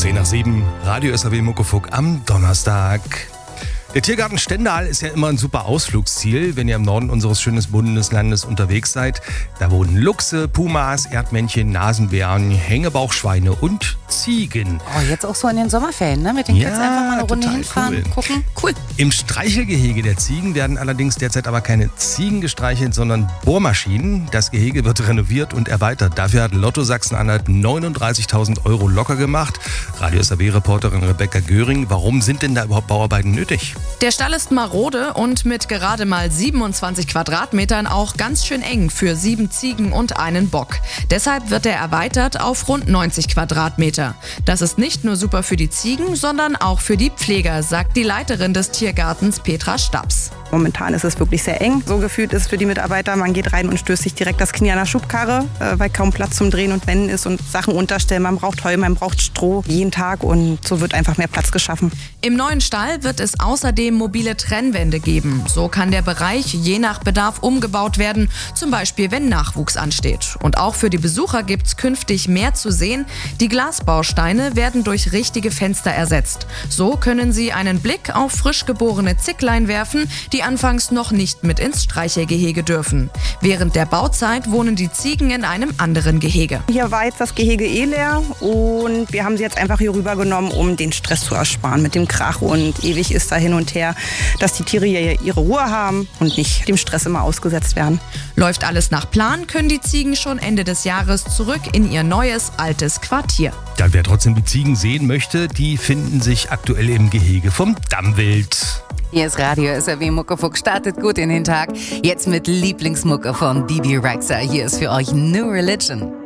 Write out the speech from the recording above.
10 nach 7, Radio SAW Muckefuck am Donnerstag. Der Tiergarten Stendal ist ja immer ein super Ausflugsziel, wenn ihr im Norden unseres schönen Bundeslandes unterwegs seid. Da wohnen Luchse, Pumas, Erdmännchen, Nasenbären, Hängebauchschweine und Ziegen. Oh, jetzt auch so in den Sommerferien, ne? Mit den Kids einfach mal eine Runde hinfahren, gucken. Cool. Im Streichelgehege der Ziegen werden allerdings derzeit aber keine Ziegen gestreichelt, sondern Bohrmaschinen. Das Gehege wird renoviert und erweitert. Dafür hat Lotto Sachsen-Anhalt 39.000 Euro locker gemacht. Radio SAW-Reporterin Rebecca Göring, warum sind denn da überhaupt Bauarbeiten nötig? Der Stall ist marode und mit gerade mal 27 Quadratmetern auch ganz schön eng für 7 Ziegen und einen Bock. Deshalb wird er erweitert auf rund 90 Quadratmeter. Das ist nicht nur super für die Ziegen, sondern auch für die Pfleger, sagt die Leiterin des Tiergartens Petra Staps. Momentan ist es wirklich sehr eng. So gefühlt ist für die Mitarbeiter, man geht rein und stößt sich direkt das Knie an der Schubkarre, weil kaum Platz zum Drehen und Wenden ist und Sachen unterstellen. Man braucht Heu, man braucht Stroh jeden Tag und so wird einfach mehr Platz geschaffen. Im neuen Stall wird es außerdem mobile Trennwände geben. So kann der Bereich je nach Bedarf umgebaut werden, zum Beispiel wenn Nachwuchs ansteht. Und auch für die Besucher gibt es künftig mehr zu sehen. Die Glasbausteine werden durch richtige Fenster ersetzt. So können sie einen Blick auf frisch geborene Zicklein werfen, die anfangs noch nicht mit ins Streichelgehege dürfen. Während der Bauzeit wohnen die Ziegen in einem anderen Gehege. Hier war jetzt das Gehege leer und wir haben sie jetzt einfach hier rübergenommen, um den Stress zu ersparen mit dem Krach und ewig ist da hin und her, dass die Tiere hier ihre Ruhe haben und nicht dem Stress immer ausgesetzt werden. Läuft alles nach Plan, können die Ziegen schon Ende des Jahres zurück in ihr neues, altes Quartier. Ja, wer trotzdem die Ziegen sehen möchte, die finden sich aktuell im Gehege vom Dammwild. Hier ist Radio SAW Muckefuck, startet gut in den Tag. Jetzt mit Lieblingsmucke von Bibi Rexha. Hier ist für euch New Religion.